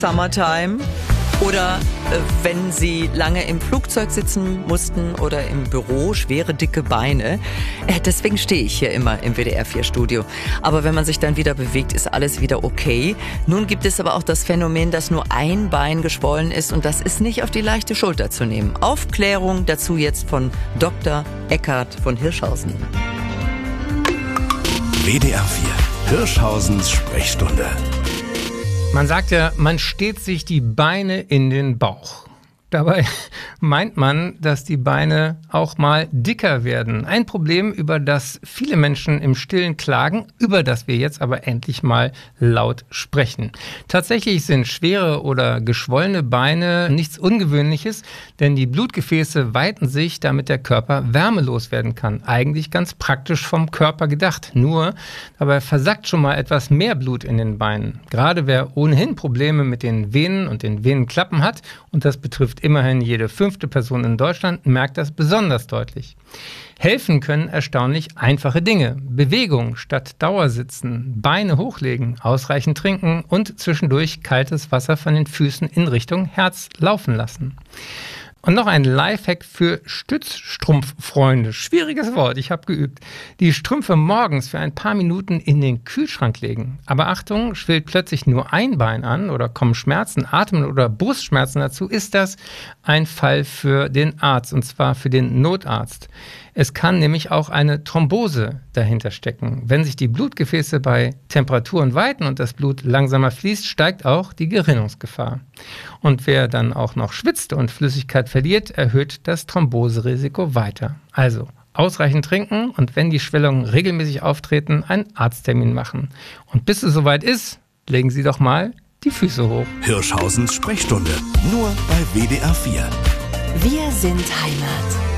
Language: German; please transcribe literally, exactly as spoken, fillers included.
Summertime oder äh, wenn Sie lange im Flugzeug sitzen mussten oder im Büro, schwere, dicke Beine. Äh, deswegen stehe ich hier immer im W D R vier Studio. Aber wenn man sich dann wieder bewegt, ist alles wieder okay. Nun gibt es aber auch das Phänomen, dass nur ein Bein geschwollen ist und das ist nicht auf die leichte Schulter zu nehmen. Aufklärung dazu jetzt von Doktor Eckhard von Hirschhausen. W D R vier, Hirschhausens Sprechstunde. Man sagt ja, man steht sich die Beine in den Bauch. Dabei meint man, dass die Beine auch mal dicker werden. Ein Problem, über das viele Menschen im Stillen klagen, über das wir jetzt aber endlich mal laut sprechen. Tatsächlich sind schwere oder geschwollene Beine nichts Ungewöhnliches, denn die Blutgefäße weiten sich, damit der Körper wärmelos werden kann. Eigentlich ganz praktisch vom Körper gedacht. Nur dabei versackt schon mal etwas mehr Blut in den Beinen. Gerade wer ohnehin Probleme mit den Venen und den Venenklappen hat, und das betrifft immerhin jede fünfte Person in Deutschland, merkt das besonders deutlich. Helfen können erstaunlich einfache Dinge. Bewegung statt Dauersitzen, Beine hochlegen, ausreichend trinken und zwischendurch kaltes Wasser von den Füßen in Richtung Herz laufen lassen. Und noch ein Lifehack für Stützstrumpffreunde. Schwieriges Wort, ich habe geübt. Die Strümpfe morgens für ein paar Minuten in den Kühlschrank legen. Aber Achtung, schwillt plötzlich nur ein Bein an oder kommen Schmerzen, Atmen oder Brustschmerzen dazu, ist das ein Fall für den Arzt, und zwar für den Notarzt. Es kann nämlich auch eine Thrombose dahinter stecken. Wenn sich die Blutgefäße bei Temperaturen weiten und das Blut langsamer fließt, steigt auch die Gerinnungsgefahr. Und wer dann auch noch schwitzt und Flüssigkeit verliert, erhöht das Thromboserisiko weiter. Also ausreichend trinken und wenn die Schwellungen regelmäßig auftreten, einen Arzttermin machen. Und bis es soweit ist, legen Sie doch mal die Füße hoch. Hirschhausens Sprechstunde, nur bei W D R vier. Wir sind Heimat.